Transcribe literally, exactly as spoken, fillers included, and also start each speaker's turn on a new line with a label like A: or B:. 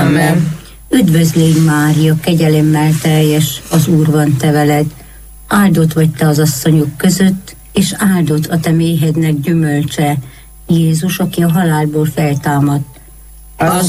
A: Amen.
B: Üdvözlégy Mária, kegyelemmel teljes, az Úr van te veled. Áldott vagy te az asszonyok között, és áldott a te méhednek gyümölcse, Jézus, aki a halálból feltámadt.
A: Az